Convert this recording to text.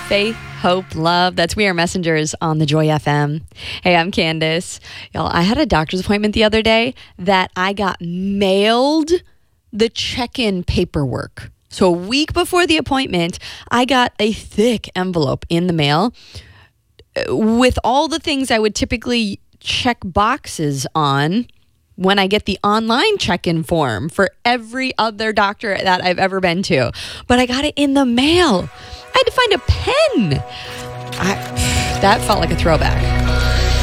faith, hope, love. That's We Are Messengers on the Joy FM. Hey, I'm Candace. Y'all, I had a doctor's appointment the other day that I got mailed the check-in paperwork. So a week before the appointment, I got a thick envelope in the mail with all the things I would typically check boxes on when I get the online check-in form for every other doctor that I've ever been to. But I got it in the mail. I had to find a pen. That felt like a throwback.